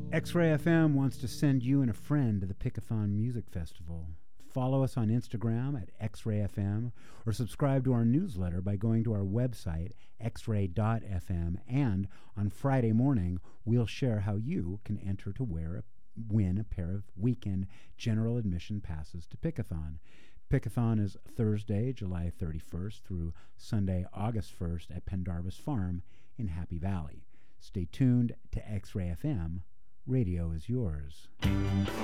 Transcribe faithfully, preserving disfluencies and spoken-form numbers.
X-Ray F M wants to send you and a friend to the Pickathon Music Festival. Follow us on Instagram at X-Ray F M or subscribe to our newsletter by going to our website, x ray dot f m, and on Friday morning, we'll share how you can enter to wear a, win a pair of weekend general admission passes to Pickathon. Pickathon is Thursday, July thirty-first through Sunday, August first at Pendarvis Farm in Happy Valley. Stay tuned to X-Ray F M. Radio is yours.